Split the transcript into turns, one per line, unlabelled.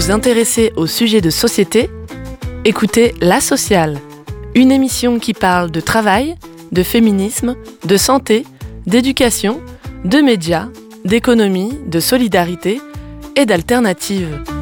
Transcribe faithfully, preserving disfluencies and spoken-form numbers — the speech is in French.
vous intéressez aux sujets de société, écoutez La Sociale, une émission qui parle de travail, de féminisme, de santé, d'éducation, de médias, d'économie, de solidarité et d'alternatives.